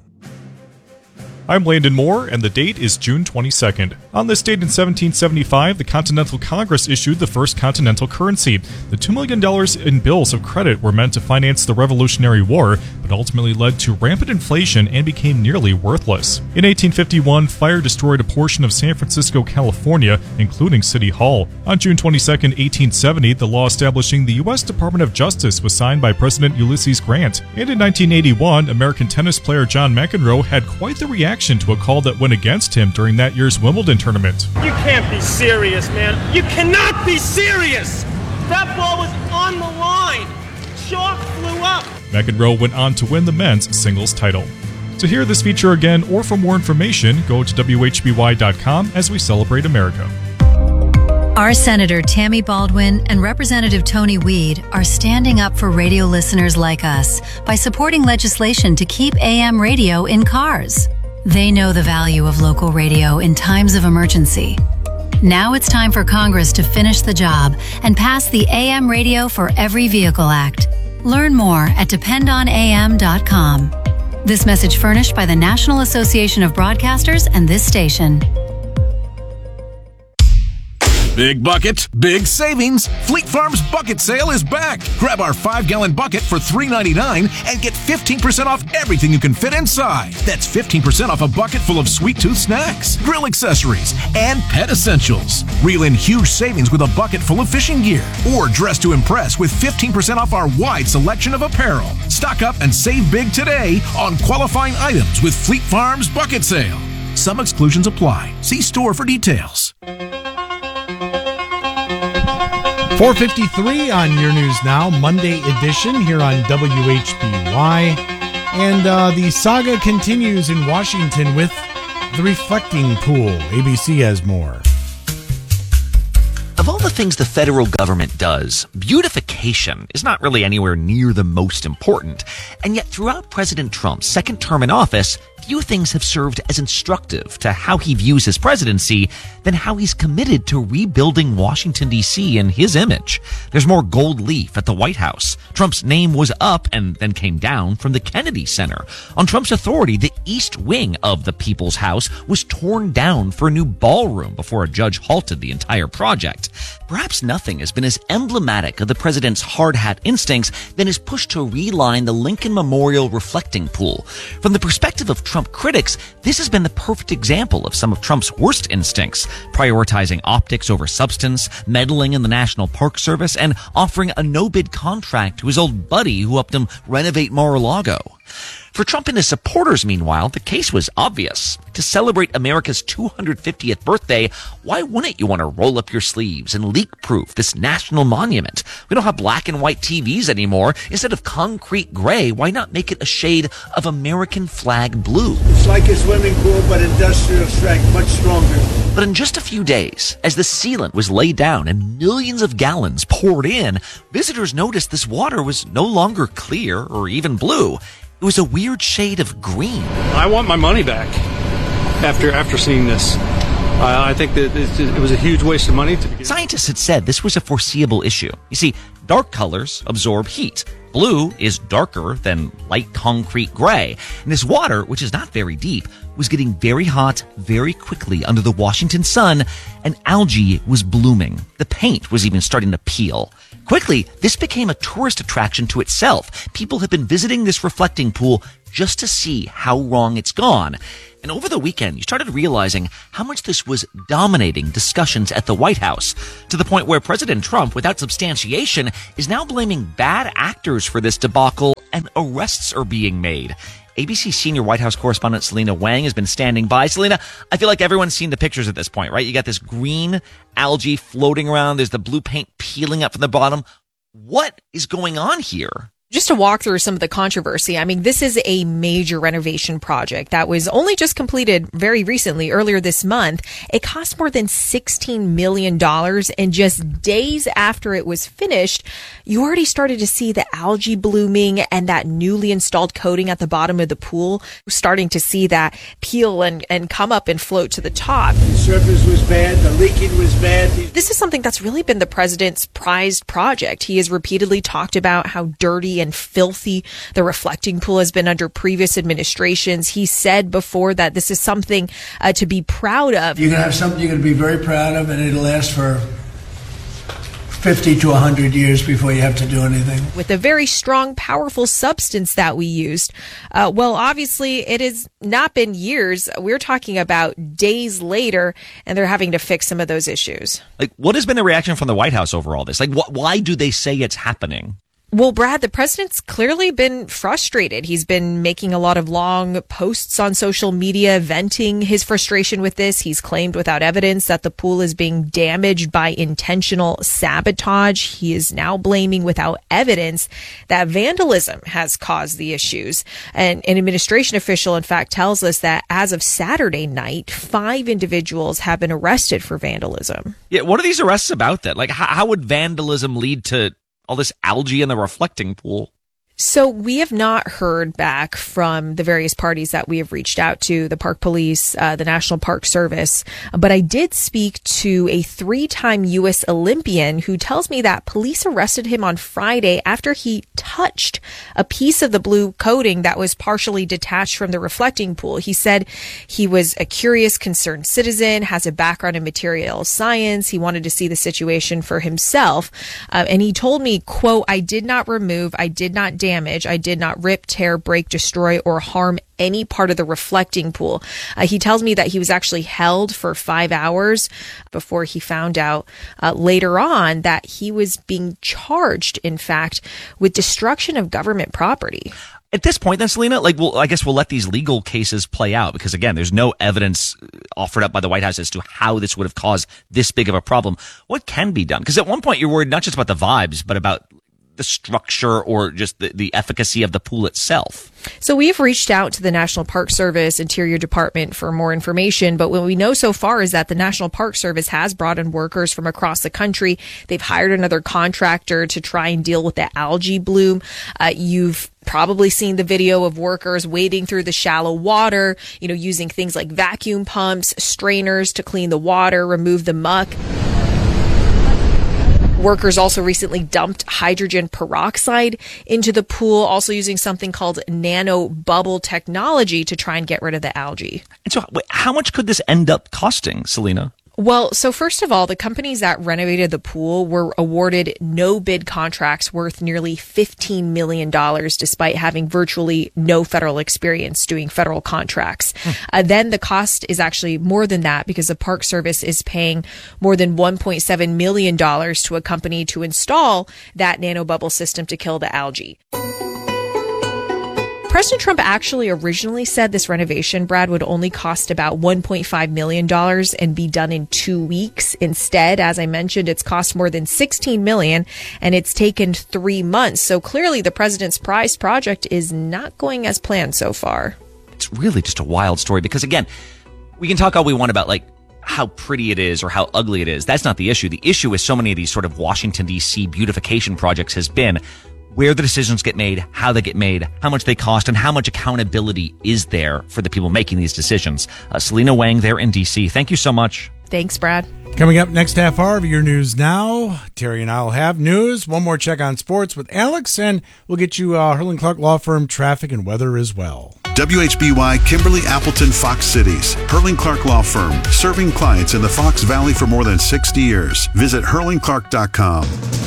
I'm Landon Moore, and the date is June twenty-second. On this date in seventeen seventy-five, the Continental Congress issued the first continental currency. The two million dollars in bills of credit were meant to finance the Revolutionary War, but ultimately led to rampant inflation and became nearly worthless. In eighteen fifty-one, fire destroyed a portion of San Francisco, California, including City Hall. On June twenty-second, eighteen seventy, the law establishing the U S Department of Justice was signed by President Ulysses Grant. And in nineteen eighty-one, American tennis player John McEnroe had quite the reaction to a call that went against him during that year's Wimbledon tournament. You can't be serious, man. You cannot be serious! That ball was on the line. Chalk flew up. McEnroe went on to win the men's singles title. To hear this feature again or for more information, go to W H B Y dot com as we celebrate America. Our Senator Tammy Baldwin and Representative Tony Weed are standing up for radio listeners like us by supporting legislation to keep A M radio in cars. They know the value of local radio in times of emergency. Now it's time for Congress to finish the job and pass the A M Radio for Every Vehicle Act. Learn more at depend on A M dot com. This message furnished by the National Association of Broadcasters and this station. Big buckets, big savings. Fleet Farm's bucket sale is back. Grab our five-gallon bucket for three ninety-nine and get fifteen percent off everything you can fit inside. That's fifteen percent off a bucket full of sweet tooth snacks, grill accessories, and pet essentials. Reel in huge savings with a bucket full of fishing gear. Or dress to impress with fifteen percent off our wide selection of apparel. Stock up and save big today on qualifying items with Fleet Farm's bucket sale. Some exclusions apply. See store for details. four fifty-three on Your News Now, Monday edition here on W H B Y. And uh, the saga continues in Washington with the reflecting pool. A B C has more. Of all the things the federal government does, beautification is not really anywhere near the most important. And yet throughout President Trump's second term in office, few things have served as instructive to how he views his presidency than how he's committed to rebuilding Washington, D C in his image. There's more gold leaf at the White House. Trump's name was up and then came down from the Kennedy Center. On Trump's authority, the East Wing of the People's House was torn down for a new ballroom before a judge halted the entire project. Perhaps nothing has been as emblematic of the president's hard hat instincts than his push to reline the Lincoln Memorial reflecting pool. From the perspective of Trump critics, this has been the perfect example of some of Trump's worst instincts, prioritizing optics over substance, meddling in the National Park Service, and offering a no-bid contract to his old buddy who helped him renovate Mar-a-Lago. For Trump and his supporters, meanwhile, the case was obvious. To celebrate America's two hundred fiftieth birthday, why wouldn't you want to roll up your sleeves and leak-proof this national monument? We don't have black and white T Vs anymore. Instead of concrete gray, why not make it a shade of American flag blue? It's like a swimming pool, but industrial strength, much stronger. But in just a few days, as the sealant was laid down and millions of gallons poured in, visitors noticed this water was no longer clear or even blue. It was a weird shade of green. I want my money back after after seeing this. Uh, I think that it was a huge waste of money. To begin. Scientists had said this was a foreseeable issue. You see, dark colors absorb heat. Blue is darker than light concrete gray. And this water, which is not very deep, was getting very hot very quickly under the Washington sun, and algae was blooming. The paint was even starting to peel. Quickly, this became a tourist attraction to itself. People have been visiting this reflecting pool just to see how wrong it's gone. And over the weekend, you started realizing how much this was dominating discussions at the White House, to the point where President Trump, without substantiation, is now blaming bad actors for this debacle, and arrests are being made. A B C senior White House correspondent Selena Wang has been standing by. Selena, I feel like everyone's seen the pictures at this point, right? You got this green algae floating around. There's the blue paint peeling up from the bottom. What is going on here? Just to walk through some of the controversy, I mean, this is a major renovation project that was only just completed very recently, earlier this month. It cost more than sixteen million dollars, and just days after it was finished, you already started to see the algae blooming and that newly installed coating at the bottom of the pool, starting to see that peel and, and come up and float to the top. The surface was bad, the leaking was bad. This is something that's really been the president's prized project. He has repeatedly talked about how dirty and filthy the reflecting pool has been under previous administrations. He said before that this is something uh, to be proud of. You're going to have something you're going to be very proud of, and it'll last for fifty to one hundred years before you have to do anything. With a very strong, powerful substance that we used. Uh, well, obviously, it has not been years. We're talking about days later, and they're having to fix some of those issues. Like, what has been the reaction from the White House over all this? Like, wh- why do they say it's happening? Well, Brad, the president's clearly been frustrated. He's been making a lot of long posts on social media, venting his frustration with this. He's claimed without evidence that the pool is being damaged by intentional sabotage. He is now blaming without evidence that vandalism has caused the issues. And an administration official, in fact, tells us that as of Saturday night, five individuals have been arrested for vandalism. Yeah, what are these arrests about then? Like, how, how would vandalism lead to all this algae in the reflecting pool? So we have not heard back from the various parties that we have reached out to, the Park Police, uh, the National Park Service. But I did speak to a three-time U S Olympian who tells me that police arrested him on Friday after he touched a piece of the blue coating that was partially detached from the reflecting pool. He said he was a curious, concerned citizen, has a background in materials science. He wanted to see the situation for himself. Uh, and he told me, quote, "I did not remove, I did not damage. I did not rip, tear, break, destroy, or harm any part of the reflecting pool." Uh, he tells me that he was actually held for five hours before he found out uh, later on that he was being charged, in fact, with destruction of government property. At this point, then, Selena, like, well, I guess we'll let these legal cases play out because, again, there's no evidence offered up by the White House as to how this would have caused this big of a problem. What can be done? Because at one point, you're worried not just about the vibes, but about the structure or just the, the efficacy of the pool itself. So we've reached out to the National Park Service Interior Department for more information, but what we know so far is that the National Park Service has brought in workers from across the country. They've hired another contractor to try and deal with the algae bloom. Uh, you've probably seen the video of workers wading through the shallow water, you know, using things like vacuum pumps, strainers to clean the water, remove the muck. Workers also recently dumped hydrogen peroxide into the pool, also using something called nano bubble technology to try and get rid of the algae. And so wait, how much could this end up costing, Selena? Well, so first of all, the companies that renovated the pool were awarded no bid contracts worth nearly fifteen million dollars, despite having virtually no federal experience doing federal contracts. Hmm. Uh, then the cost is actually more than that because the Park Service is paying more than one point seven million dollars to a company to install that nanobubble system to kill the algae. President Trump actually originally said this renovation, Brad, would only cost about one point five million dollars and be done in two weeks. Instead, as I mentioned, it's cost more than sixteen million dollars and it's taken three months. So clearly the president's prized project is not going as planned so far. It's really just a wild story because, again, we can talk all we want about, like, how pretty it is or how ugly it is. That's not the issue. The issue with so many of these sort of Washington, D C beautification projects has been where the decisions get made, how they get made, how much they cost, and how much accountability is there for the people making these decisions. Uh, Selena Wang there in D C. Thank you so much. Thanks, Brad. Coming up next half hour of Your News Now, Terry and I will have news, one more check on sports with Alex, and we'll get you uh, Herling Clark Law Firm traffic and weather as well. W H B Y Kimberly Appleton Fox Cities, Herling Clark Law Firm, serving clients in the Fox Valley for more than sixty years. Visit herling clark dot com.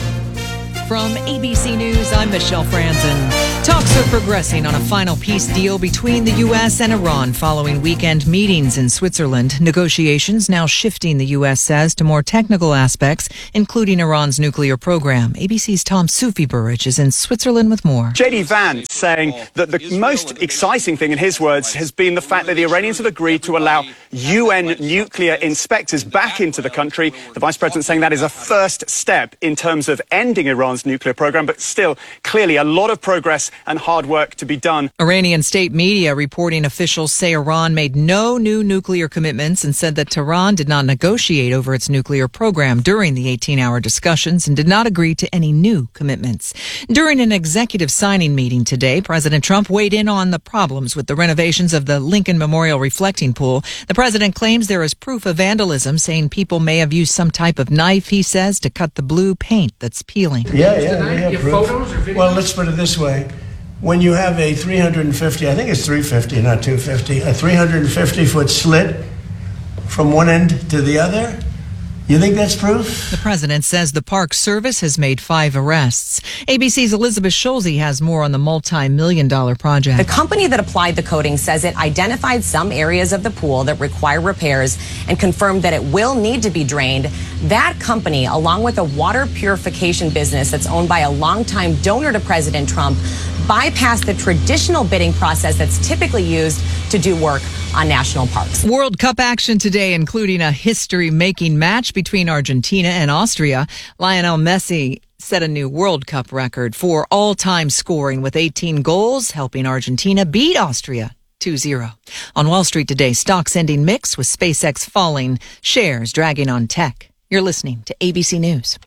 From A B C News, I'm Michelle Franzen. Talks are progressing on a final peace deal between the U S and Iran following weekend meetings in Switzerland. Negotiations now shifting, the U S says, to more technical aspects, including Iran's nuclear program. A B C's Tom Soufi-Burridge is in Switzerland with more. J D Vance saying that the most exciting thing, in his words, has been the fact that the Iranians have agreed to allow U N nuclear inspectors back into the country. The Vice President saying that is a first step in terms of ending Iran's nuclear program, but still, clearly a lot of progress and hard work to be done. Iranian state media reporting officials say Iran made no new nuclear commitments and said that Tehran did not negotiate over its nuclear program during the eighteen-hour discussions and did not agree to any new commitments. During an executive signing meeting today, President Trump weighed in on the problems with the renovations of the Lincoln Memorial reflecting pool. The president claims there is proof of vandalism, saying people may have used some type of knife, he says, to cut the blue paint that's peeling. Yeah, yeah, we have proof. Well, let's put it this way. When you have a three hundred fifty, I think it's three fifty, not two fifty, a three hundred fifty foot slit from one end to the other, you think that's proof? The president says the Park Service has made five arrests. A B C's Elizabeth Schulze has more on the multi-million dollar project. The company that applied the coating says it identified some areas of the pool that require repairs and confirmed that it will need to be drained. That company, along with a water purification business that's owned by a longtime donor to President Trump, bypassed the traditional bidding process that's typically used to do work on national parks. World Cup action today, including a history-making match between Argentina and Austria. Lionel Messi set a new World Cup record for all-time scoring with eighteen goals, helping Argentina beat Austria two zero. On Wall Street today, stocks ending mixed with SpaceX falling, shares dragging on tech. You're listening to A B C News.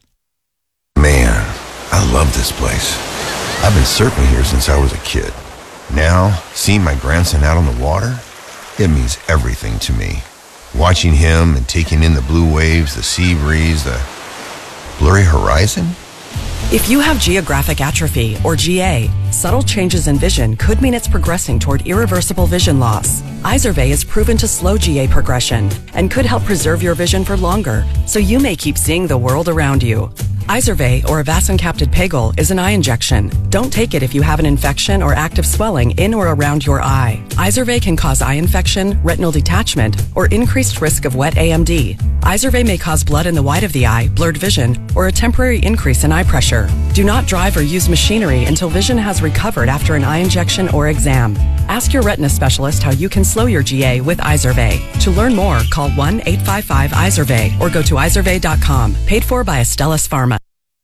Man, I love this place. I've been surfing here since I was a kid. Now, seeing my grandson out on the water, it means everything to me. Watching him and taking in the blue waves, the sea breeze, the blurry horizon. If you have geographic atrophy, or G A, subtle changes in vision could mean it's progressing toward irreversible vision loss. Izervay is proven to slow G A progression and could help preserve your vision for longer, so you may keep seeing the world around you. Izervay, or avacincaptad pegol, is an eye injection. Don't take it if you have an infection or active swelling in or around your eye. Izervay can cause eye infection, retinal detachment, or increased risk of wet A M D. Izervay may cause blood in the white of the eye, blurred vision, or a temporary increase in eye pressure. Do not drive or use machinery until vision has recovered after an eye injection or exam. Ask your retina specialist how you can slow your G A with Izervay. To learn more, call one eight five five Izervay or go to izervay dot com. Paid for by Astellas Pharma.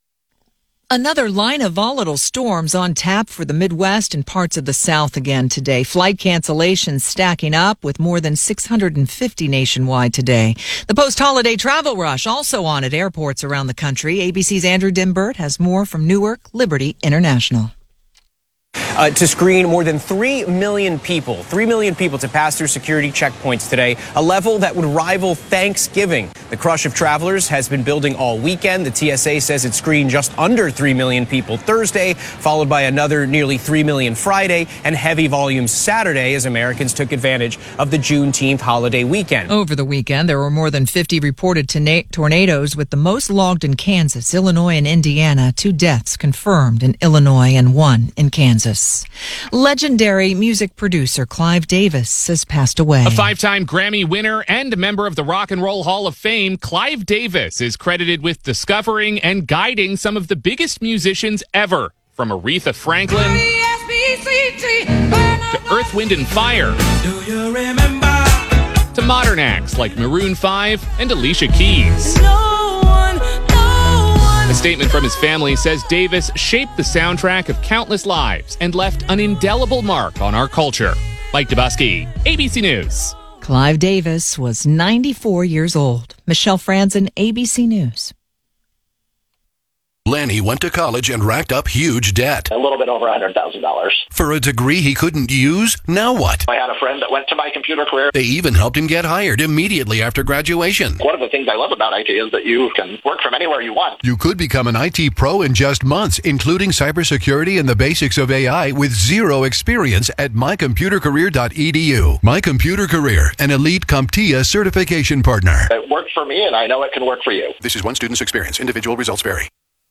Another line of volatile storms on tap for the Midwest and parts of the South again today. Flight cancellations stacking up with more than six hundred fifty nationwide today. The post-holiday travel rush also on at airports around the country. A B C's Andrew Dimbert has more from Newark Liberty International. Uh, to screen more than three million people, three million people to pass through security checkpoints today, a level that would rival Thanksgiving. The crush of travelers has been building all weekend. The T S A says it screened just under three million people Thursday, followed by another nearly three million Friday, and heavy volumes Saturday as Americans took advantage of the Juneteenth holiday weekend. Over the weekend, there were more than fifty reported tona- tornadoes, with the most logged in Kansas, Illinois, and Indiana. Two deaths confirmed in Illinois and one in Kansas. Legendary music producer Clive Davis has passed away. A five-time Grammy winner and a member of the Rock and Roll Hall of Fame, Clive Davis is credited with discovering and guiding some of the biggest musicians ever, from Aretha Franklin Earth, Wind and Fire. Do you remember? To modern acts like Maroon five and Alicia Keys. No one, no one. A statement from his family says Davis shaped the soundtrack of countless lives and left an indelible mark on our culture. Mike Dubusky, A B C News. Clive Davis was ninety-four years old. Michelle Franzen, A B C News. Lenny went to college and racked up huge debt. A little bit over one hundred thousand dollars. For a degree he couldn't use? Now what? I had a friend that went to my computer career. They even helped him get hired immediately after graduation. One of the things I love about I T is that you can work from anywhere you want. You could become an I T pro in just months, including cybersecurity and the basics of A I with zero experience at my computer career dot e d u. My Computer Career, an elite CompTIA certification partner. It worked for me, and I know it can work for you. This is one student's experience. Individual results vary.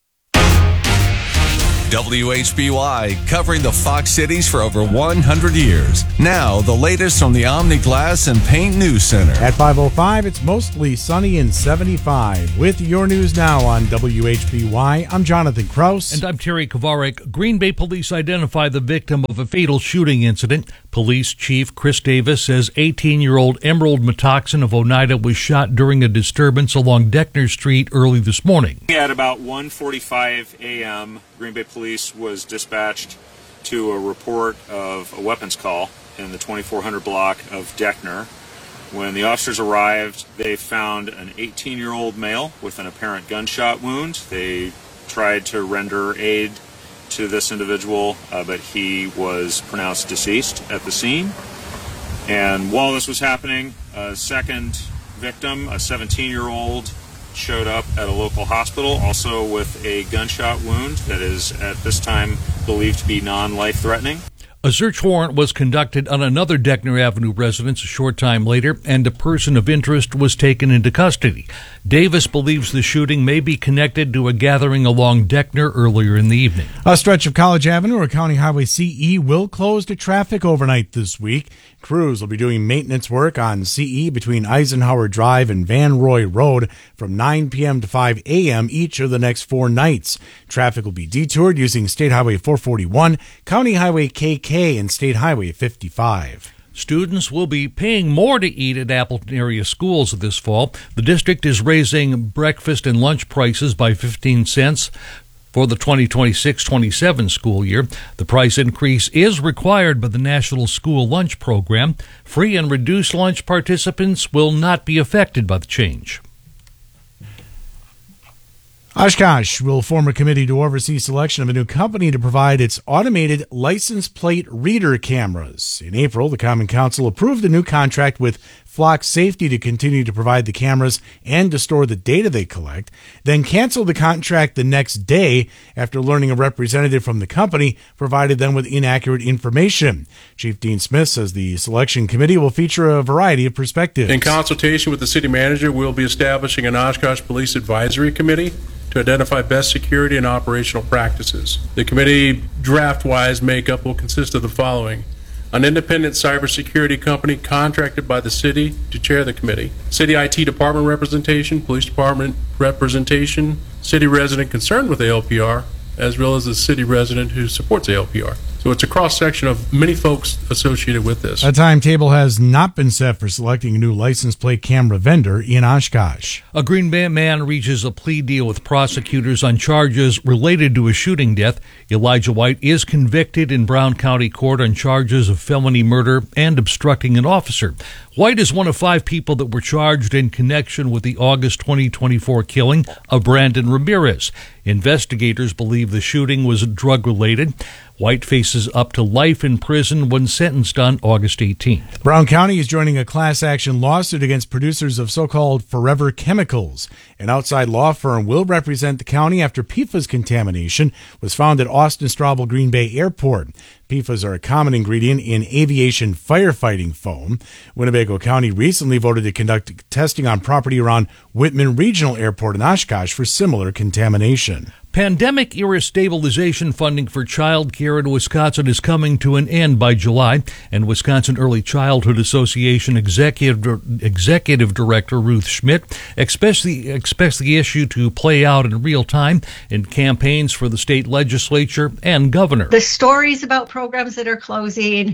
W H B Y, covering the Fox cities for over one hundred years. Now, the latest from the Omni Glass and Paint News Center. At five oh five, it's mostly sunny and seventy-five. With your news now on W H B Y, I'm Jonathan Kraus. And I'm Terry Kovarik. Green Bay police identified the victim of a fatal shooting incident. Police Chief Chris Davis says eighteen-year-old Emerald Metoxen of Oneida was shot during a disturbance along Deckner Street early this morning. At about one forty-five a.m., Green Bay Police was dispatched to a report of a weapons call in the twenty-four hundred block of Deckner. When the officers arrived, they found an eighteen-year-old male with an apparent gunshot wound. They tried to render aid to this individual, uh, but he was pronounced deceased at the scene. And while this was happening, a second victim, a seventeen-year-old, showed up at a local hospital, also with a gunshot wound that is at this time believed to be non-life-threatening. A search warrant was conducted on another Deckner Avenue residence a short time later, and a person of interest was taken into custody. Davis believes the shooting may be connected to a gathering along Deckner earlier in the evening. A stretch of College Avenue or County Highway C E will close to traffic overnight this week. Crews will be doing maintenance work on C E between Eisenhower Drive and Van Roy Road from nine p.m. to five a.m. each of the next four nights. Traffic will be detoured using State Highway four forty-one, County Highway K K, and State Highway fifty-five. Students will be paying more to eat at Appleton area schools this fall. The district is raising breakfast and lunch prices by fifteen cents for the twenty twenty-six twenty-seven school year. The price increase is required by the National School Lunch Program. Free and reduced lunch participants will not be affected by the change. Oshkosh will form a committee to oversee selection of a new company to provide its automated license plate reader cameras. In April, the Common Council approved a new contract with Flock Safety to continue to provide the cameras and to store the data they collect, then canceled the contract the next day after learning a representative from the company provided them with inaccurate information. Chief Dean Smith says the selection committee will feature a variety of perspectives. In consultation with the city manager, we'll be establishing an Oshkosh Police Advisory Committee to identify best security and operational practices. The committee draft-wise makeup will consist of the following: an independent cybersecurity company contracted by the city to chair the committee, city I T department representation, police department representation, city resident concerned with A L P R, as well as a city resident who supports A L P R. So it's a cross-section of many folks associated with this. A timetable has not been set for selecting a new license plate camera vendor in Oshkosh. A Green Bay man reaches a plea deal with prosecutors on charges related to a shooting death. Elijah White is convicted in Brown County Court on charges of felony murder and obstructing an officer. White is one of five people that were charged in connection with the August twenty twenty-four killing of Brandon Ramirez. Investigators believe the shooting was drug-related. White faces up to life in prison when sentenced on August eighteenth. Brown County is joining a class action lawsuit against producers of so-called forever chemicals. An outside law firm will represent the county after P F A S contamination was found at Austin Straubel Green Bay Airport. P F A S are a common ingredient in aviation firefighting foam. Winnebago County recently voted to conduct testing on property around Whitman Regional Airport in Oshkosh for similar contamination. Pandemic-era stabilization funding for child care in Wisconsin is coming to an end by July, and Wisconsin Early Childhood Association Executive Executive Director Ruth Schmidt expects the, expects the issue to play out in real time in campaigns for the state legislature and governor. The stories about programs that are closing,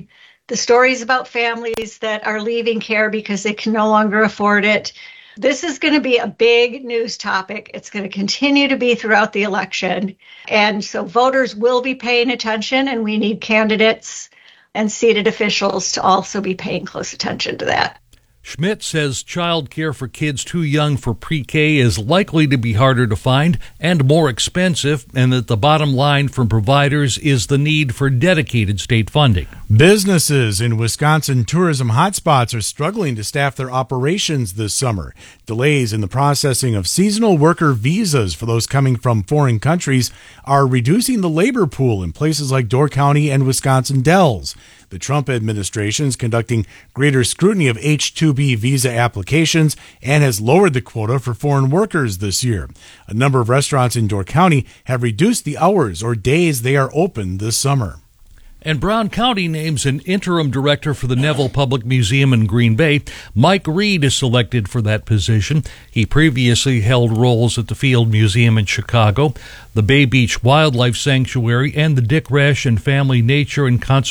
the stories about families that are leaving care because they can no longer afford it. This is going to be a big news topic. It's going to continue to be throughout the election. And so voters will be paying attention, and we need candidates and seated officials to also be paying close attention to that. Schmidt says child care for kids too young for pre-K is likely to be harder to find and more expensive, and that the bottom line from providers is the need for dedicated state funding. Businesses in Wisconsin tourism hotspots are struggling to staff their operations this summer. Delays in the processing of seasonal worker visas for those coming from foreign countries are reducing the labor pool in places like Door County and Wisconsin Dells. The Trump administration is conducting greater scrutiny of H two B visa applications and has lowered the quota for foreign workers this year. A number of restaurants in Door County have reduced the hours or days they are open this summer. And Brown County names an interim director for the Neville Public Museum in Green Bay. Mike Reed is selected for that position. He previously held roles at the Field Museum in Chicago, the Bay Beach Wildlife Sanctuary, and the Dick Resch and Family Nature and Conservation